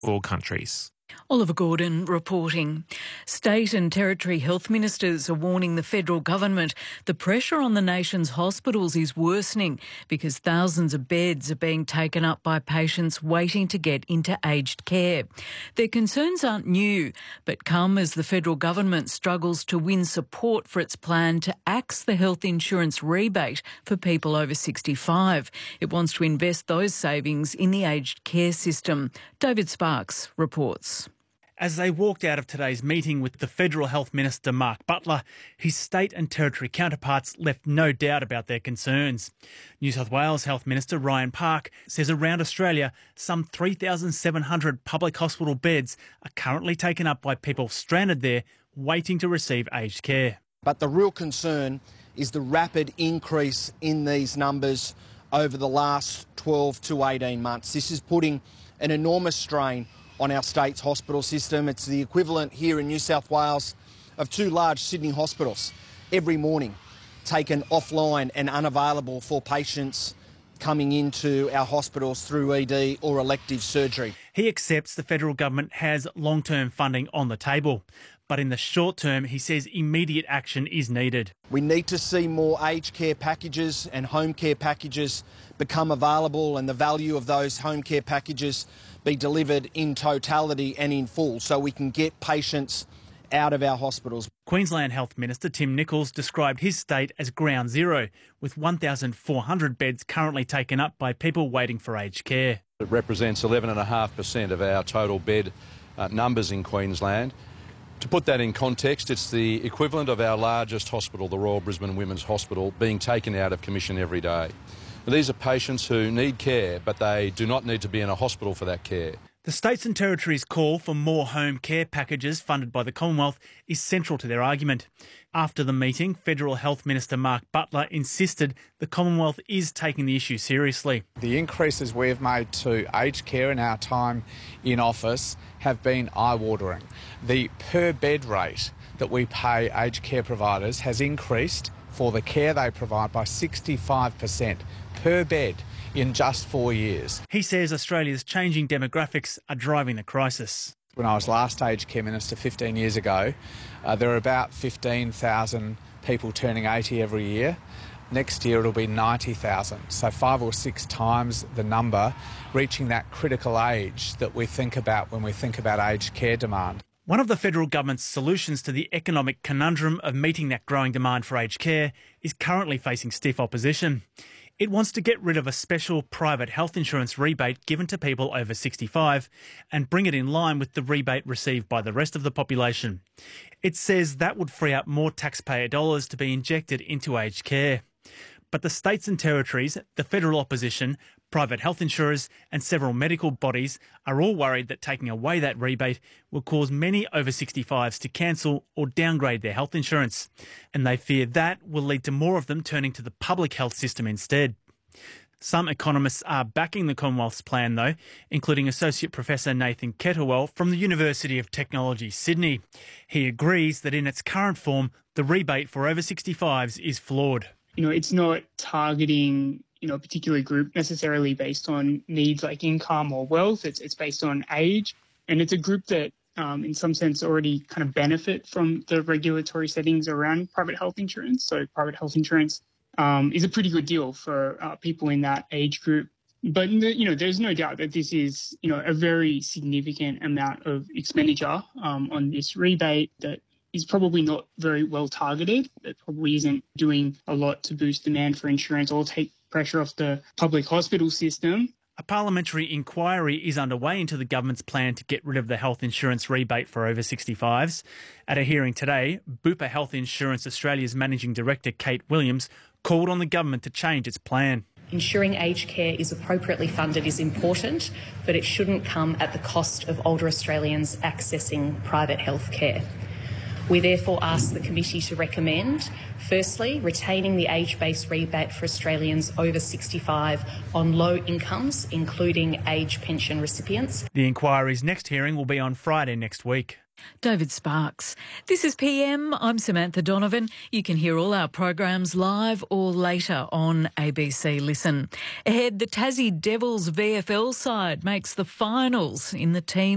all countries. Oliver Gordon reporting. State and territory health ministers are warning the federal government the pressure on the nation's hospitals is worsening because thousands of beds are being taken up by patients waiting to get into aged care. Their concerns aren't new, but come as the federal government struggles to win support for its plan to axe the health insurance rebate for people over 65. It wants to invest those savings in the aged care system. David Sparks reports. As they walked out of today's meeting with the Federal Health Minister Mark Butler, his state and territory counterparts left no doubt about their concerns. New South Wales Health Minister Ryan Park says around Australia, some 3,700 public hospital beds are currently taken up by people stranded there waiting to receive aged care. But the real concern is the rapid increase in these numbers over the last 12 to 18 months. This is putting an enormous strain on our state's hospital system. It's the equivalent here in New South Wales of 2 large Sydney hospitals every morning taken offline and unavailable for patients coming into our hospitals through ED or elective surgery. He accepts the federal government has long-term funding on the table, but in the short term, he says immediate action is needed. We need to see more aged care packages and home care packages become available, and the value of those home care packages be delivered in totality and in full so we can get patients out of our hospitals. Queensland Health Minister Tim Nicholls described his state as ground zero, with 1,400 beds currently taken up by people waiting for aged care. It represents 11.5% of our total bed numbers in Queensland. To put that in context, it's the equivalent of our largest hospital, the Royal Brisbane Women's Hospital, being taken out of commission every day. These are patients who need care, but they do not need to be in a hospital for that care. The states and territories' call for more home care packages funded by the Commonwealth is central to their argument. After the meeting, Federal Health Minister Mark Butler insisted the Commonwealth is taking the issue seriously. The increases we have made to aged care in our time in office have been eye-watering. The per-bed rate that we pay aged care providers has increased for the care they provide by 65% per bed in just 4 years. He says Australia's changing demographics are driving the crisis. When I was last aged care minister 15 years ago, there were about 15,000 people turning 80 every year. Next year it'll be 90,000, so 5 or 6 times the number, reaching that critical age that we think about when we think about aged care demand. One of the federal government's solutions to the economic conundrum of meeting that growing demand for aged care is currently facing stiff opposition. It wants to get rid of a special private health insurance rebate given to people over 65 and bring it in line with the rebate received by the rest of the population. It says that would free up more taxpayer dollars to be injected into aged care. But the states and territories, the federal opposition, private health insurers and several medical bodies are all worried that taking away that rebate will cause many over 65s to cancel or downgrade their health insurance. And they fear that will lead to more of them turning to the public health system instead. Some economists are backing the Commonwealth's plan, though, including Associate Professor Nathan Kettlewell from the University of Technology, Sydney. He agrees that in its current form, the rebate for over 65s is flawed. It's not targeting a particular group necessarily based on needs like income or wealth. It's based on age. And it's a group that, in some sense, already kind of benefit from the regulatory settings around private health insurance. So private health insurance is a pretty good deal for people in that age group. But, there's no doubt that this is, a very significant amount of expenditure on this rebate that is probably not very well targeted. It probably isn't doing a lot to boost demand for insurance or take pressure off the public hospital system. A parliamentary inquiry is underway into the government's plan to get rid of the health insurance rebate for over 65s. At a hearing today, Bupa Health Insurance Australia's Managing Director Kate Williams called on the government to change its plan. Ensuring aged care is appropriately funded is important, but it shouldn't come at the cost of older Australians accessing private health care. We therefore ask the committee to recommend, firstly, retaining the age-based rebate for Australians over 65 on low incomes, including age pension recipients. The inquiry's next hearing will be on Friday next week. David Sparks. This is PM. I'm Samantha Donovan. You can hear all our programs live or later on ABC Listen. Ahead, the Tassie Devils VFL side makes the finals in the team